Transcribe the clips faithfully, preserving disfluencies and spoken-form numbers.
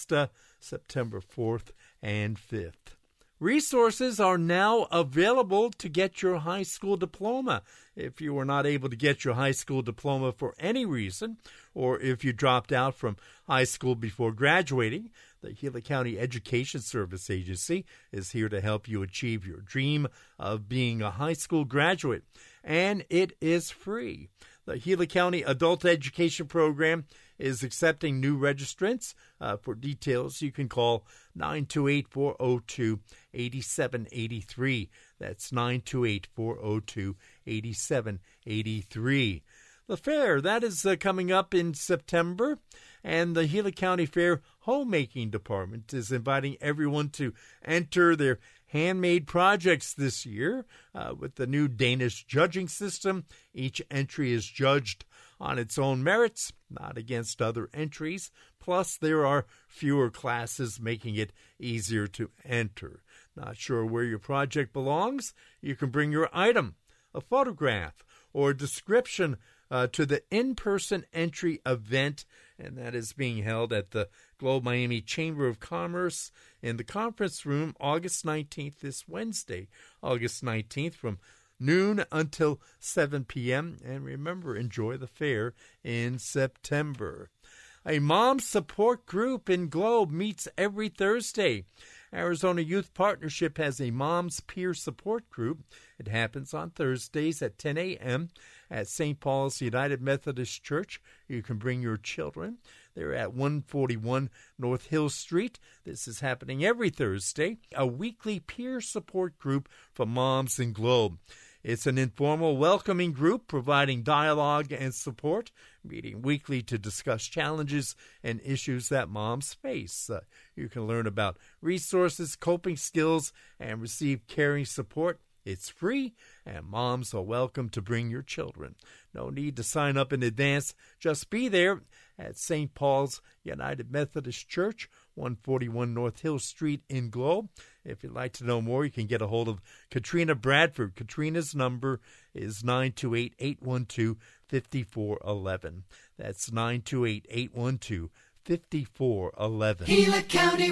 uh, September fourth and fifth. Resources are now available to get your high school diploma. If you were not able to get your high school diploma for any reason, or if you dropped out from high school before graduating, the Gila County Education Service Agency is here to help you achieve your dream of being a high school graduate, and it is free. The Gila County Adult Education Program is accepting new registrants. Uh, for details, you can call nine two eight, four oh two, eight seven eight three. That's nine two eight, four oh two, eight seven eight three. The fair, that is uh, coming up in September, and the Gila County Fair Homemaking Department is inviting everyone to enter their handmade projects this year. Uh, with the new Danish judging system, each entry is judged on its own merits, not against other entries. Plus, there are fewer classes, making it easier to enter. Not sure where your project belongs? You can bring your item, a photograph, or a description uh, to the in-person entry event, and that is being held at the Globe Miami Chamber of Commerce in the conference room August nineteenth, this Wednesday, August nineteenth, from noon until seven p.m. And remember, enjoy the fair in September. A mom support group in Globe meets every Thursday. Arizona Youth Partnership has a mom's peer support group. It happens on Thursdays at ten a.m. at Saint Paul's United Methodist Church. You can bring your children. They're at one forty-one North Hill Street. This is happening every Thursday. A weekly peer support group for moms in Globe. It's an informal, welcoming group providing dialogue and support, meeting weekly to discuss challenges and issues that moms face. Uh, you can learn about resources, coping skills, and receive caring support. It's free, and moms are welcome to bring your children. No need to sign up in advance. Just be there at Saint Paul's United Methodist Church, one forty-one North Hill Street in Globe. If you'd like to know more, you can get a hold of Katrina Bradford. Katrina's number is nine two eight, eight one two, five four one one. That's nine two eight, eight one two, five four one one. Gila County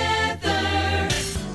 weather.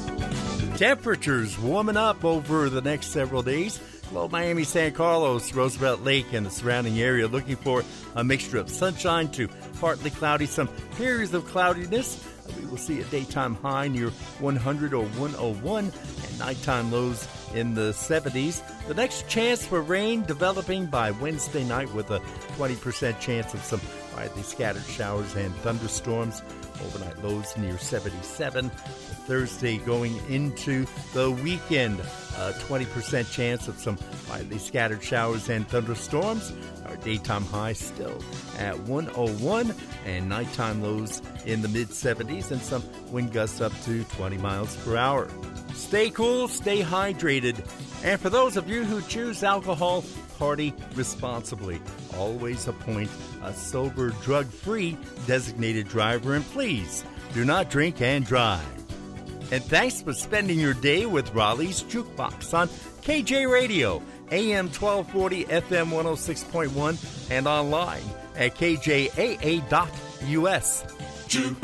Temperatures warming up over the next several days. Globe Miami, San Carlos, Roosevelt Lake, and the surrounding area looking for a mixture of sunshine to partly cloudy, some periods of cloudiness. We will see a daytime high near one hundred or one oh one and nighttime lows in the seventies. The next chance for rain developing by Wednesday night with a twenty percent chance of some widely scattered showers and thunderstorms. Overnight lows near seventy-seven. Thursday going into the weekend, a twenty percent chance of some widely scattered showers and thunderstorms. Our daytime high still at one oh one and nighttime lows in the mid-seventies and some wind gusts up to twenty miles per hour. Stay cool, stay hydrated. And for those of you who choose alcohol, party responsibly. Always appoint a sober, drug-free designated driver, and please do not drink and drive. And thanks for spending your day with Raleigh's Jukebox on K J Radio, A M twelve forty, F M one oh six point one, and online at K J A A dot U S.